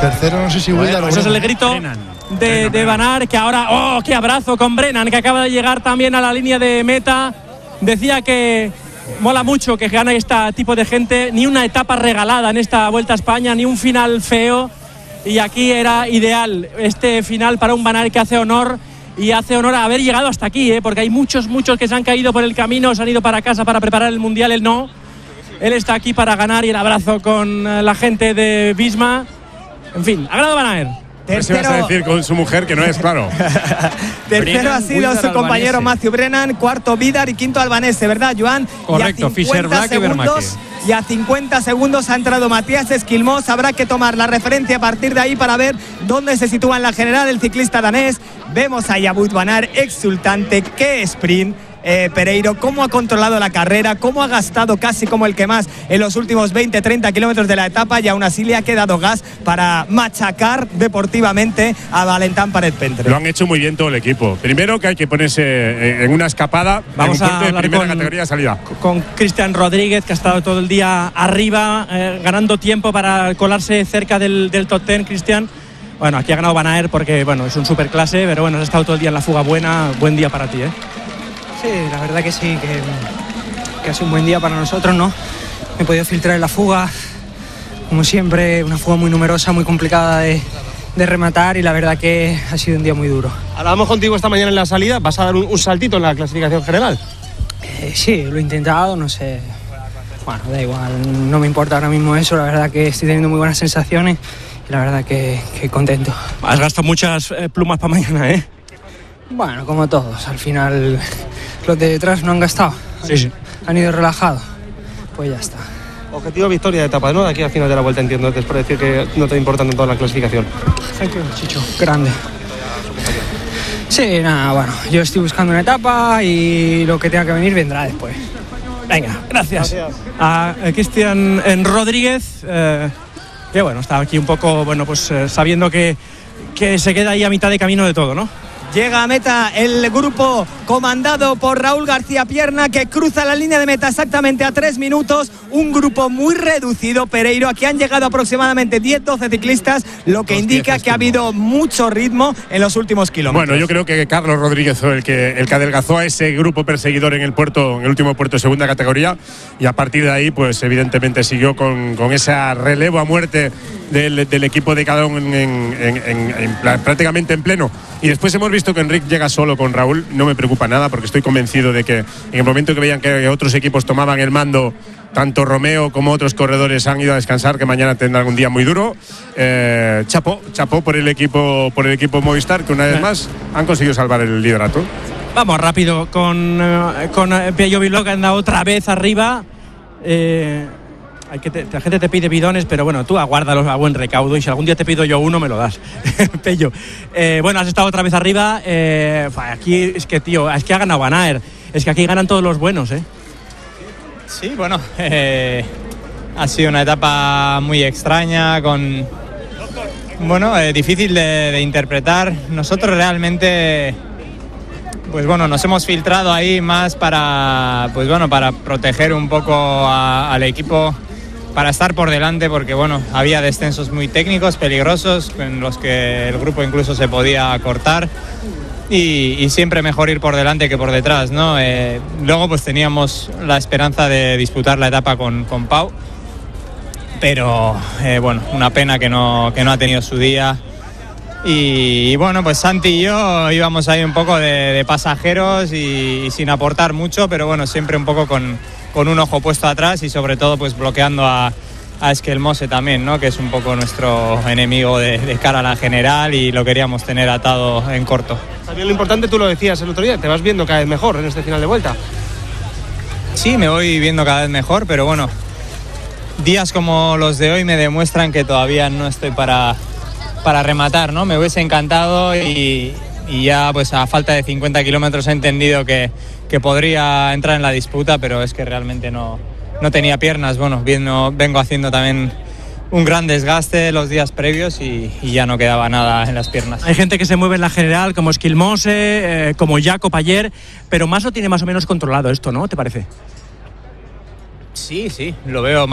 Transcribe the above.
Tercero, no sé si Wilder o eso es el grito de Van Aert, que ahora, ¡oh, qué abrazo con Brennan, que acaba de llegar también a la línea de meta! Decía que mola mucho que gane este tipo de gente, ni una etapa regalada en esta Vuelta a España, ni un final feo, y aquí era ideal este final para un Van Aert que hace honor a haber llegado hasta aquí, porque hay muchos que se han caído por el camino, se han ido para casa para preparar el Mundial, él no. Él está aquí para ganar, y el abrazo con la gente de Visma. En fin, ha ganado Van Aert. Tercero, vas a decir con su mujer que no es, claro. Tercero ha sido su compañero Matthew Brennan, cuarto Vidar y quinto Albanese, ¿verdad, Joan? Correcto, Fischer, Black y Vermaeke. Y a 50 segundos ha entrado Matías Esquilmós. Habrá que tomar la referencia a partir de ahí para ver dónde se sitúa en la general el ciclista danés. Vemos a Wout van Aert exultante. ¡Qué sprint! Pereiro, cómo ha controlado la carrera, cómo ha gastado casi como el que más en los últimos 20-30 kilómetros de la etapa, y aún así le ha quedado gas para machacar deportivamente a Valentán Paret-Pentre. Lo han hecho muy bien todo el equipo. Primero que hay que ponerse en una escapada. Vamos en un puente a de primera categoría de salida. Con Cristian Rodríguez, que ha estado todo el día arriba, ganando tiempo para colarse cerca del top 10. Cristian, bueno, aquí ha ganado Van Aert porque bueno, es un superclase, pero bueno, has estado todo el día en la fuga buena. Buen día para ti, ¿eh? Sí, la verdad que sí, que ha sido un buen día para nosotros, ¿no? Me he podido filtrar en la fuga, como siempre, una fuga muy numerosa, muy complicada de rematar, y la verdad que ha sido un día muy duro. Hablábamos contigo esta mañana en la salida, ¿vas a dar un saltito en la clasificación general? Sí, lo he intentado, no sé, bueno, da igual, no me importa ahora mismo eso, la verdad que estoy teniendo muy buenas sensaciones y la verdad que contento. Has gastado muchas plumas para mañana, ¿eh? Bueno, como todos, al final los de detrás no han gastado, sí. Han ido relajados, pues ya está. Objetivo victoria de etapa, ¿no? De aquí al final de la vuelta, entiendo, es por decir que no te importa tanto la clasificación. Thank you, Chicho, grande. Sí, nada, bueno, yo estoy buscando una etapa y lo que tenga que venir vendrá después. Venga, gracias. A Cristian Rodríguez, que bueno, está aquí un poco, bueno, pues sabiendo que se queda ahí a mitad de camino de todo, ¿no? Llega a meta el grupo comandado por Raúl García Pierna, que cruza la línea de meta exactamente a 3 minutos. Un grupo muy reducido, Pereiro. Aquí han llegado aproximadamente 10-12 ciclistas, lo que indica que ha habido mucho ritmo en los últimos kilómetros. Bueno, yo creo que Carlos Rodríguez fue el que adelgazó a ese grupo perseguidor en el último puerto de segunda categoría, y a partir de ahí, pues evidentemente siguió con ese relevo a muerte del equipo de Cadón prácticamente en pleno. Y después hemos visto que Enric llega solo con Raúl. No me preocupa nada, porque estoy convencido de que en el momento que veían que otros equipos tomaban el mando, tanto Romeo como otros corredores han ido a descansar, que mañana tendrán un día muy duro. Chapó por el equipo Movistar, que una vez más han conseguido salvar el liderato. Vamos rápido con Pello Bilbao, que anda otra vez arriba. La gente te pide bidones, pero bueno, tú aguárdalos a buen recaudo, y si algún día te pido yo uno, me lo das. Pello, bueno, has estado otra vez arriba. Aquí es que, tío, es que ha ganado Van Aert. Es que aquí ganan todos los buenos, ¿eh? Sí, bueno, ha sido una etapa muy extraña, difícil de interpretar. Nosotros realmente, pues bueno, nos hemos filtrado ahí más para proteger un poco al equipo, para estar por delante, porque bueno, había descensos muy técnicos, peligrosos, en los que el grupo incluso se podía cortar, y siempre mejor ir por delante que por detrás, ¿no? Luego pues teníamos la esperanza de disputar la etapa con Pau, pero bueno, una pena que no ha tenido su día. Y bueno, pues Santi y yo íbamos ahí un poco de pasajeros y sin aportar mucho, pero bueno, siempre un poco con un ojo puesto atrás, y sobre todo pues bloqueando a Esquelmose también, ¿no? Que es un poco nuestro enemigo de cara a la general, y lo queríamos tener atado en corto. También lo importante, tú lo decías el otro día, te vas viendo cada vez mejor en este final de vuelta. Sí, me voy viendo cada vez mejor, pero bueno, días como los de hoy me demuestran que todavía no estoy para rematar, ¿no? Me hubiese encantado, y ya pues a falta de 50 kilómetros he entendido que podría entrar en la disputa, pero es que realmente no tenía piernas. Bueno, vengo haciendo también un gran desgaste los días previos, y ya no quedaba nada en las piernas. Hay gente que se mueve en la general, como Esquilmose, como Jacob ayer, pero más lo tiene más o menos controlado esto, ¿no? ¿Te parece? Sí, lo veo